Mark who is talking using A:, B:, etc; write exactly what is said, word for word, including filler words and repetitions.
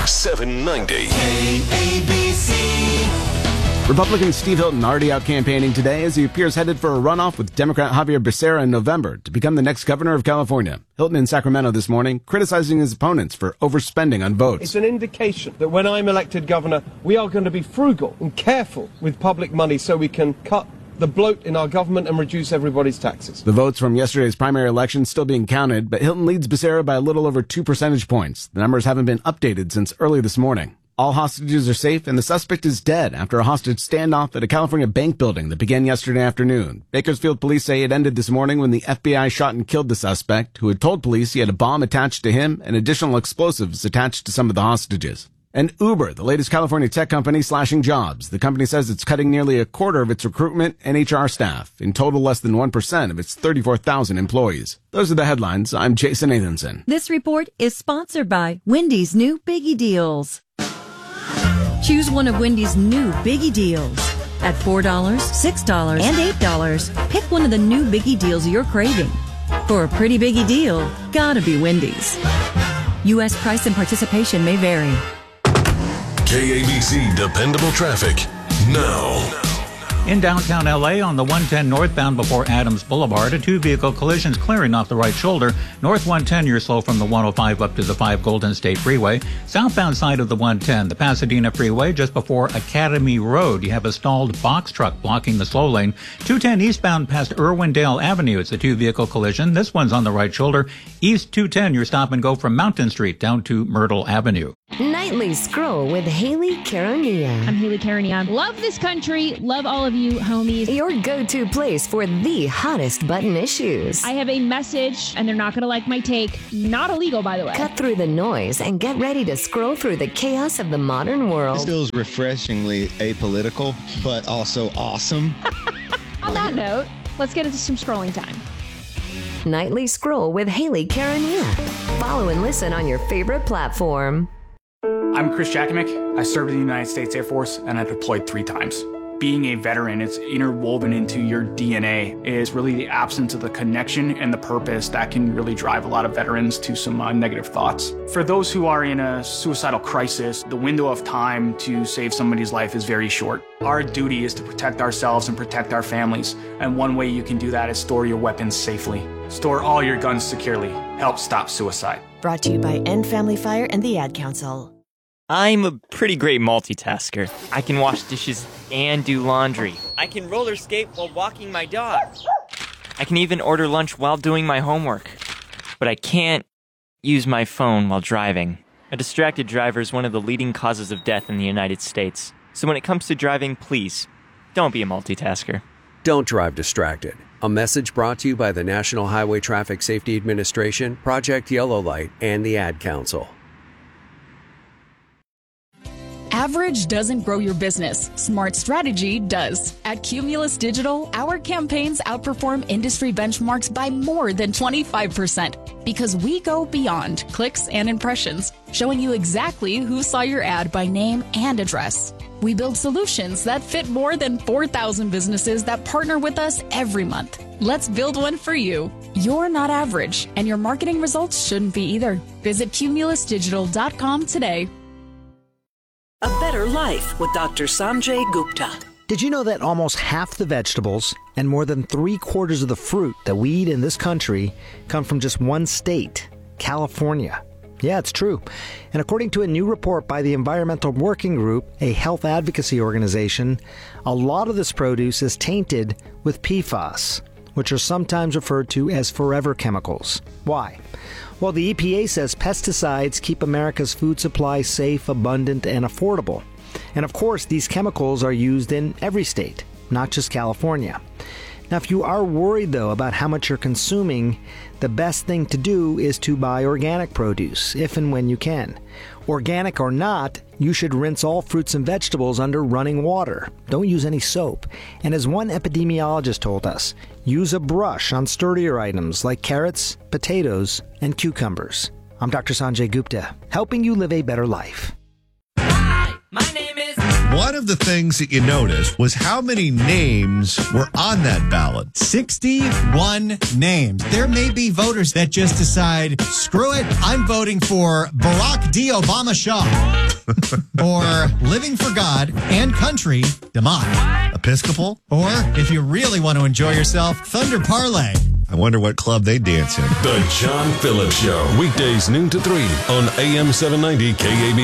A: seven ninety.
B: K A B C.
C: Republican Steve Hilton already out campaigning today as he appears headed for a runoff with Democrat Javier Becerra in November to become the next governor of California. Hilton in Sacramento this morning criticizing his opponents for overspending on votes.
D: It's an indication that when I'm elected governor, we are going to be frugal and careful with public money so we can cut the bloat in our government and reduce everybody's taxes.
C: The votes from yesterday's primary election still being counted, but Hilton leads Becerra by a little over two percentage points. The numbers haven't been updated since early this morning. All hostages are safe, and the suspect is dead after a hostage standoff at a California bank building that began yesterday afternoon. Bakersfield police say it ended this morning when the F B I shot and killed the suspect, who had told police he had a bomb attached to him and additional explosives attached to some of the hostages. And Uber, the latest California tech company, slashing jobs. The company says it's cutting nearly a quarter of its recruitment and H R staff. In total, less than one percent of its thirty-four thousand employees. Those are the headlines. I'm Jason Nathanson.
E: This report is sponsored by Wendy's new Biggie Deals. Choose one of Wendy's new Biggie Deals. At four dollars, six dollars, and eight dollars, pick one of the new Biggie Deals you're craving. For a pretty Biggie deal, gotta be Wendy's. U S price and participation may vary.
A: K A B C Dependable Traffic now.
F: In downtown L A on the one ten northbound before Adams Boulevard, a two-vehicle collision is clearing off the right shoulder. North one ten, you're slow from the one oh five up to the five Golden State Freeway. Southbound side of the one ten, the Pasadena Freeway, just before Academy Road, you have a stalled box truck blocking the slow lane. two ten eastbound past Irwindale Avenue, it's a two-vehicle collision. This one's on the right shoulder. East two ten, your stop and go from Mountain Street down to Myrtle Avenue.
G: Nightly Scroll with Haley Caronia.
H: I'm Haley Caronia. Love this country. Love all of you, homies.
G: Your go-to place for the hottest button issues.
H: I have a message, and they're not going to like my take. Not illegal, by the way.
G: Cut through the noise and get ready to scroll through the chaos of the modern world.
I: This feels refreshingly apolitical, but also awesome.
H: On that note, let's get into some scrolling time.
G: Nightly Scroll with Haley Caronia. Follow and listen on your favorite platform.
J: I'm Chris Jakovic. I served in the United States Air Force, and I deployed three times. Being a veteran, it's interwoven into your D N A. It is really the absence of the connection and the purpose that can really drive a lot of veterans to some uh, negative thoughts. For those who are in a suicidal crisis, the window of time to save somebody's life is very short. Our duty is to protect ourselves and protect our families, and one way you can do that is store your weapons safely. Store all your guns securely. Help stop suicide.
K: Brought to you by End Family Fire and the Ad Council.
L: I'm a pretty great multitasker. I can wash dishes and do laundry. I can roller skate while walking my dog. I can even order lunch while doing my homework. But I can't use my phone while driving. A distracted driver is one of the leading causes of death in the United States. So when it comes to driving, please, don't be a multitasker.
M: Don't drive distracted. A message brought to you by the National Highway Traffic Safety Administration, Project Yellow Light, and the Ad Council.
N: Average doesn't grow your business. Smart strategy does. At Cumulus Digital, our campaigns outperform industry benchmarks by more than twenty-five percent because we go beyond clicks and impressions, showing you exactly who saw your ad by name and address. We build solutions that fit more than four thousand businesses that partner with us every month. Let's build one for you. You're not average, and your marketing results shouldn't be either. Visit cumulus digital dot com today.
O: A Better Life with Doctor Sanjay Gupta.
P: Did you know that almost half the vegetables and more than three quarters of the fruit that we eat in this country come from just one state, California? Yeah, it's true. And according to a new report by the Environmental Working Group, a health advocacy organization, a lot of this produce is tainted with P FAS, which are sometimes referred to as forever chemicals. Why? Well, the E P A says pesticides keep America's food supply safe, abundant, and affordable. And of course, these chemicals are used in every state, not just California. Now, if you are worried, though, about how much you're consuming, the best thing to do is to buy organic produce, if and when you can. Organic or not, you should rinse all fruits and vegetables under running water. Don't use any soap. And as one epidemiologist told us, use a brush on sturdier items like carrots, potatoes, and cucumbers. I'm Doctor Sanjay Gupta, helping you live a better life.
B: Hi, my name is
Q: One of the things that you noticed was how many names were on that ballot.
R: sixty-one names. There may be voters that just decide, screw it, I'm voting for Barack D. Obama Shaw. Or Living for God and Country, DeMott.
Q: Episcopal?
R: Or, if you really want to enjoy yourself, Thunder Parlay.
Q: I wonder what club they dance in.
A: The John Phillips Show, weekdays noon to three on A M seven ninety K A B C.